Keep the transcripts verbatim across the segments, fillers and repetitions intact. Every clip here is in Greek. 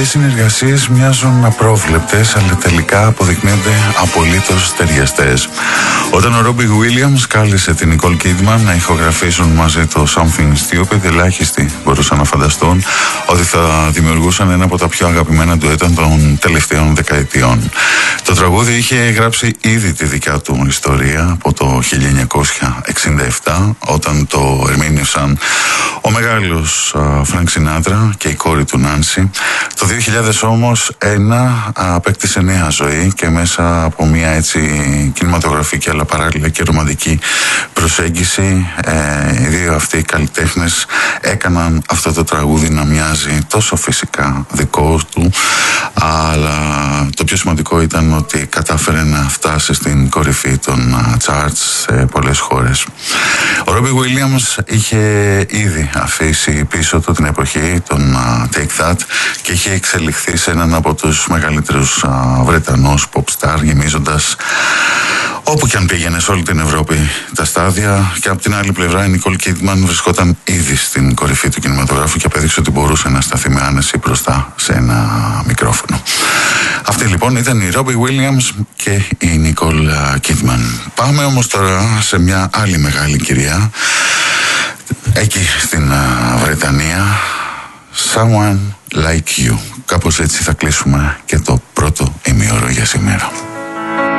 μουσικές συνεργασίες μοιάζουν απρόβλεπτες, αλλά τελικά αποδεικνύονται απολύτως ταιριαστές. Όταν ο Ρόμπι Γουίλιαμς κάλεσε την Νικόλ Κίτμαν να ηχογραφήσουν μαζί το Something Stupid, ελάχιστοι μπορούσαν να φανταστούν ότι θα δημιουργούσαν ένα από τα πιο αγαπημένα ντουέτα των τελευταίων δεκαετιών. Το τραγούδι είχε γράψει ήδη τη δικιά του ιστορία από το χίλια εννιακόσια εξήντα επτά, όταν το ερμήνευσαν ο μεγάλος Φρανκ Σινάτρα και η κόρη του Νάνσι. Το δύο χιλιάδες όμως ένα απέκτησε νέα ζωή και μέσα από μια έτσι κινηματογραφική αλλά παράλληλα και ρομαντική προσέγγιση ε, οι δύο αυτοί οι καλλιτέχνες έκαναν αυτό το τραγούδι να μοιάζει τόσο φυσικά δικό του, αλλά το πιο σημαντικό ήταν ότι κατάφερε να φτάσει στην κορυφή των charts σε πολλές χώρες. Ο Ρόμπι Γουίλιαμς είχε ήδη αφήσει πίσω του την εποχή των uh, Take That και είχε εξελιχθεί σε έναν από τους μεγαλύτερους uh, Βρετανούς pop star, γεμίζοντας όπου και αν πήγαινε σε όλη την Ευρώπη τα στάδια. Και από την άλλη πλευρά η Νικόλ Κίτμαν βρισκόταν ήδη στην κορυφή του κινηματογράφου και απέδειξε ότι μπορούσε να σταθεί με άνεση μπροστά σε ένα μικρόφωνο. Αυτή λοιπόν ήταν η Ρόμπι Γουίλιαμς και η Νικόλ Κίτμαν. Πάμε όμως τώρα σε μια άλλη μεγάλη κυρία εκεί στην Βρετανία. Someone Like You. Κάπως έτσι θα κλείσουμε και το πρώτο ημίωρο για σήμερα.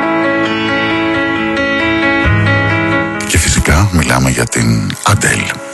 Και φυσικά μιλάμε για την Adele.